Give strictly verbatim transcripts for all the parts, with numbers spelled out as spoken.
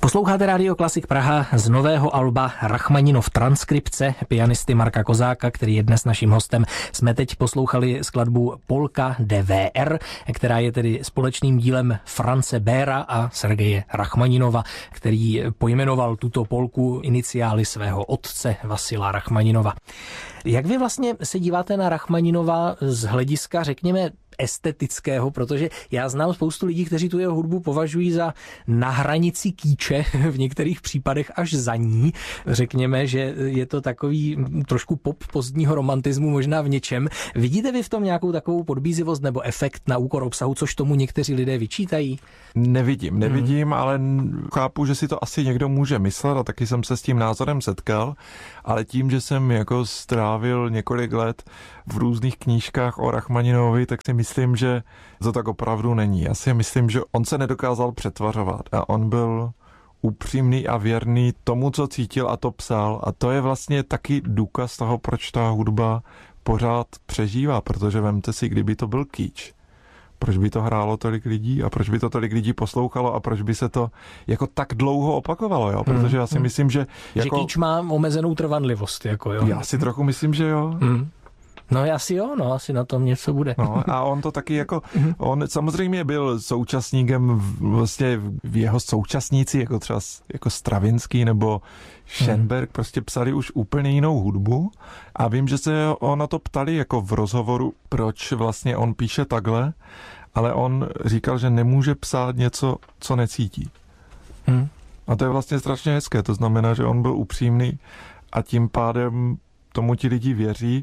Posloucháte Rádio Klasik Praha z nového alba Rachmaninov transkripce pianisty Marka Kozáka, který je dnes naším hostem. Jsme teď poslouchali skladbu Polka D V R, která je tedy společným dílem France Béra a Sergeje Rachmaninova, který pojmenoval tuto polku iniciály svého otce Vasila Rachmaninova. Jak vy vlastně se díváte na Rachmaninova z hlediska, řekněme, estetického, protože já znám spoustu lidí, kteří tu jeho hudbu považují za na hranici kýče, v některých případech až za ní. Řekněme, že je to takový trošku pop pozdního romantismu možná v něčem. Vidíte vy v tom nějakou takovou podbízivost nebo efekt na úkor obsahu, což tomu někteří lidé vyčítají? Nevidím, nevidím, hmm. ale chápu, že si to asi někdo může myslet a taky jsem se s tím názorem setkal, ale tím, že jsem jako strávil několik let v různých knížkách o Rachmaninovi, tak si myslím, že to tak opravdu není. Já si myslím, že on se nedokázal přetvařovat a on byl upřímný a věrný tomu, co cítil a to psal. A to je vlastně taky důkaz toho, proč ta hudba pořád přežívá, protože vemte si, kdyby to byl kýč, proč by to hrálo tolik lidí a proč by to tolik lidí poslouchalo a proč by se to jako tak dlouho opakovalo, jo? Protože já si myslím, že... Jako... Že kýč má omezenou trvanlivost, jako jo? Já si trochu myslím, že jo. Hmm. No asi jo, no asi na tom něco bude. No a on to taky jako, on samozřejmě byl současníkem vlastně v jeho současníci, jako třeba jako Stravinský nebo Schoenberg, hmm. prostě psali už úplně jinou hudbu a vím, že se ho na to ptali jako v rozhovoru, proč vlastně on píše takhle, ale on říkal, že nemůže psát něco, co necítí. Hmm. A to je vlastně strašně hezké, to znamená, že on byl upřímný a tím pádem tomu ti lidi věří.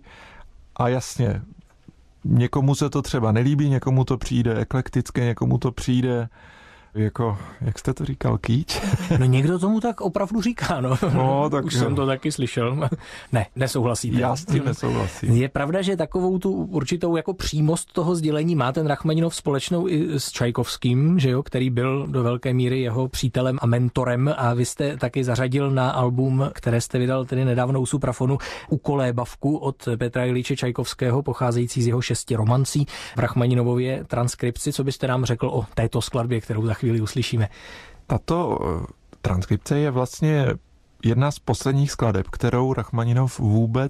A jasně, někomu se to třeba nelíbí, někomu to přijde eklektické, někomu to přijde jako, jak jste to říkal, kýč? No někdo tomu tak opravdu říká, no. no tak Už jo. jsem to taky slyšel. Ne, nesouhlasíte. Já s tím nesouhlasím. Je pravda, že takovou tu určitou jako přímost toho sdělení má ten Rachmaninov společnou i s Čajkovským, že jo, který byl do velké míry jeho přítelem a mentorem a vy jste taky zařadil na album, které jste vydal tedy nedávno u Suprafonu, Ukolébavku od Petra Iljiče Čajkovského, pocházející z jeho šesti romancí v Rachmaninovově transkripci. Co byste nám řekl o této skladbě, kterou za chvíli uslyšíme? Tato transkripce je vlastně jedna z posledních skladeb, kterou Rachmaninov vůbec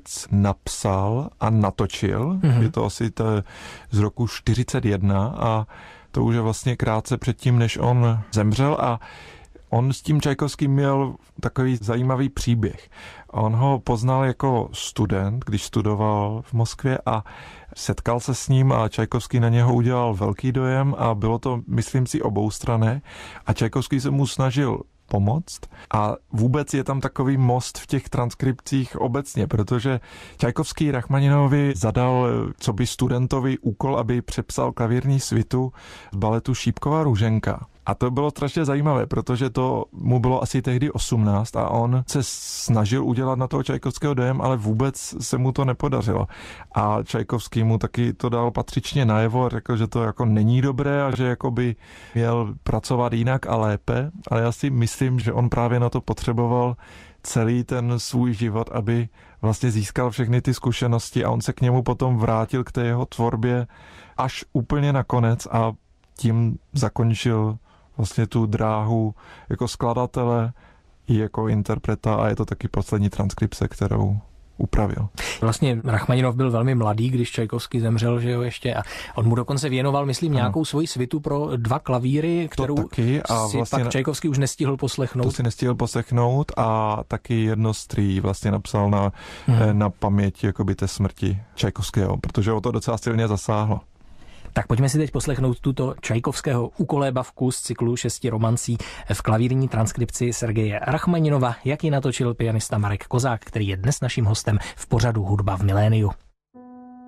napsal a natočil. Mm-hmm. Je to asi to z roku čtyřicet jedna a to už je vlastně krátce předtím, než on zemřel a on s tím Čajkovským měl takový zajímavý příběh. On ho poznal jako student, když studoval v Moskvě a setkal se s ním a Čajkovský na něho udělal velký dojem a bylo to, myslím si, oboustranné. A Čajkovský se mu snažil pomoct a vůbec je tam takový most v těch transkripcích obecně, protože Čajkovský Rachmaninovi zadal coby studentovi úkol, aby přepsal klavírní svitu z baletu Šípková Růženka. A to bylo strašně zajímavé, protože to mu bylo asi tehdy osmnáct a on se snažil udělat na toho Čajkovského dojem, ale vůbec se mu to nepodařilo. A Čajkovský mu taky to dal patřičně najevo a řekl, že to jako není dobré a že jako by měl pracovat jinak a lépe. Ale já si myslím, že on právě na to potřeboval celý ten svůj život, aby vlastně získal všechny ty zkušenosti a on se k němu potom vrátil k té jeho tvorbě až úplně nakonec a tím zakončil vlastně tu dráhu jako skladatele i jako interpreta a je to taky poslední transkripce, kterou upravil. Vlastně Rachmaninov byl velmi mladý, když Čajkovský zemřel, že jo, ještě a on mu dokonce věnoval, myslím, nějakou ano. svoji svitu pro dva klavíry, kterou taky a si vlastně pak Čajkovský už nestihl poslechnout. To si nestihl poslechnout a taky jedno z tří vlastně napsal na, hmm. na paměť jakoby té smrti Čajkovského, protože o to docela silně zasáhlo. Tak pojďme si teď poslechnout tuto Čajkovského Ukolébavku z cyklu šesti romancí v klavírní transkripci Sergeje Rachmaninova, jak ji natočil pianista Marek Kozák, který je dnes naším hostem v pořadu Hudba v miléniu.